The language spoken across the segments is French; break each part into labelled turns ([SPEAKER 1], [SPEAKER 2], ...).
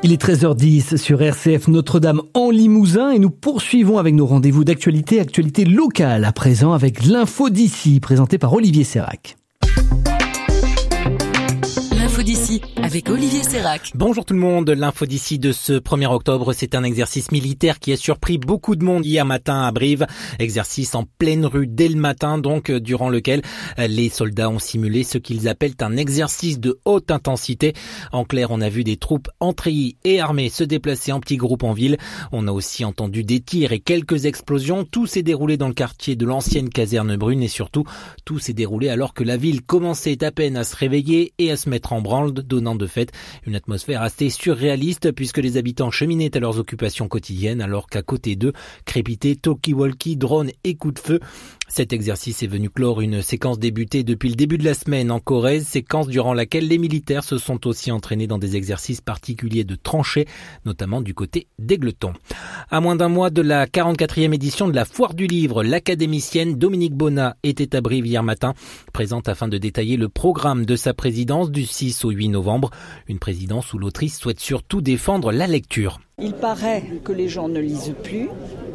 [SPEAKER 1] Il est 13h10 sur RCF Notre-Dame en Limousin et nous poursuivons avec nos rendez-vous d'actualité, actualité locale à présent avec l'info d'ici présentée par Olivier Sérac.
[SPEAKER 2] L'info d'ici avec Olivier Sérac.
[SPEAKER 3] Bonjour tout le monde, l'info d'ici de ce 1er octobre, c'est un exercice militaire qui a surpris beaucoup de monde hier matin à Brive. Exercice en pleine rue dès le matin, donc durant lequel les soldats ont simulé ce qu'ils appellent un exercice de haute intensité. En clair, on a vu des troupes en treillis et armées se déplacer en petits groupes en ville. On a aussi entendu des tirs et quelques explosions. Tout s'est déroulé dans le quartier de l'ancienne caserne brune et surtout, tout s'est déroulé alors que la ville commençait à peine à se réveiller et à se mettre en branle, donnant de fait une atmosphère assez surréaliste puisque les habitants cheminaient à leurs occupations quotidiennes alors qu'à côté d'eux crépitaient talkie-walkie, drones et coups de feu. Cet exercice est venu clore une séquence débutée depuis le début de la semaine en Corrèze, séquence durant laquelle les militaires se sont aussi entraînés dans des exercices particuliers de tranchées, notamment du côté d'Égletons. À moins d'un mois de la 44e édition de la Foire du Livre, l'académicienne Dominique Bonnat était à Brive hier matin, présente afin de détailler le programme de sa présidence du 6 au 8 novembre, une présidence où l'autrice souhaite surtout défendre la lecture.
[SPEAKER 4] Il paraît que les gens ne lisent plus.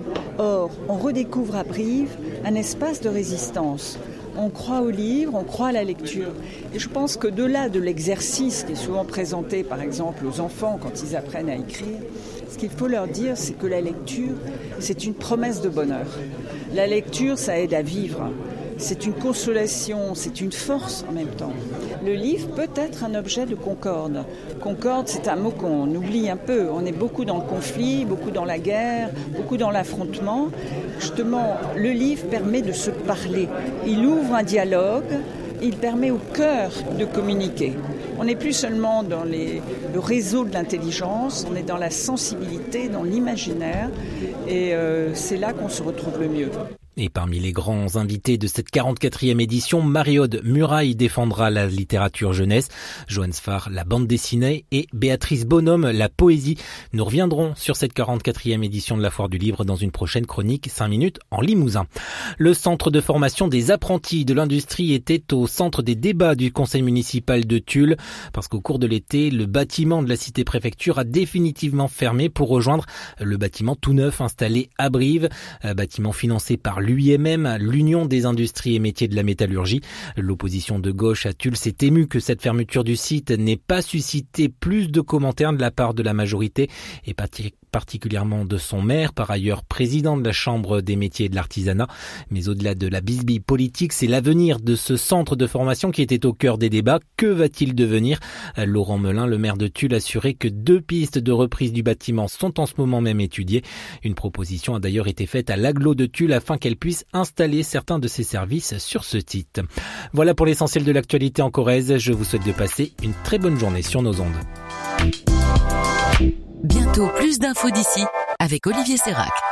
[SPEAKER 4] Or, on redécouvre à Brive un espace de résistance. On croit au livre, on croit à la lecture. Et je pense que de-delà de l'exercice qui est souvent présenté, par exemple, aux enfants quand ils apprennent à écrire, ce qu'il faut leur dire, c'est que la lecture, c'est une promesse de bonheur. La lecture, ça aide à vivre. C'est une consolation, c'est une force en même temps. Le livre peut être un objet de concorde. Concorde, c'est un mot qu'on oublie un peu. On est beaucoup dans le conflit, beaucoup dans la guerre, beaucoup dans l'affrontement. Justement, le livre permet de se parler. Il ouvre un dialogue, il permet au cœur de communiquer. On n'est plus seulement dans le réseau de l'intelligence, on est dans la sensibilité, dans l'imaginaire. Et c'est là qu'on se retrouve le mieux.
[SPEAKER 3] Et parmi les grands invités de cette 44e édition, Marie-Aude Muraille défendra la littérature jeunesse, Johannes Farr la bande dessinée et Béatrice Bonhomme la poésie. Nous reviendrons sur cette 44e édition de la Foire du Livre dans une prochaine chronique 5 minutes en Limousin. Le centre de formation des apprentis de l'industrie était au centre des débats du conseil municipal de Tulle parce qu'au cours de l'été, le bâtiment de la cité-préfecture a définitivement fermé pour rejoindre le bâtiment tout neuf installé à Brive, bâtiment financé par l'UIMM, l'Union des industries et métiers de la métallurgie. L'opposition de gauche à Tulle s'est émue que cette fermeture du site n'ait pas suscité plus de commentaires de la part de la majorité et particulièrement de son maire, par ailleurs président de la Chambre des métiers et de l'artisanat. Mais au-delà de la bisbille politique, c'est l'avenir de ce centre de formation qui était au cœur des débats. Que va-t-il devenir ? Laurent Melin, le maire de Tulle, a assuré que 2 pistes de reprise du bâtiment sont en ce moment même étudiées. Une proposition a d'ailleurs été faite à l'agglo de Tulle afin qu'elle puisse installer certains de ses services sur ce site. Voilà pour l'essentiel de l'actualité en Corrèze. Je vous souhaite de passer une très bonne journée sur nos ondes.
[SPEAKER 2] Bientôt plus d'infos d'ici avec Olivier Sérac.